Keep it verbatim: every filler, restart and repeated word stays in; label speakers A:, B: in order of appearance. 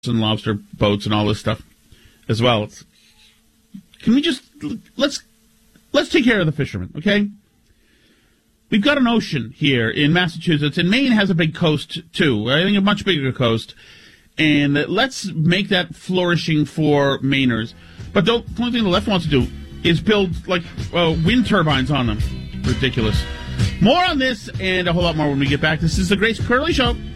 A: and lobster boats and all this stuff as well. It's, can we just let's let's take care of the fishermen, okay? We've got an ocean here in Massachusetts, and Maine has a big coast too. I think a much bigger coast, and let's make that flourishing for Mainers. But the only thing the left wants to do is build like uh, wind turbines on them. Ridiculous. More on this and a whole lot more when we get back. This is the Grace Curley Show.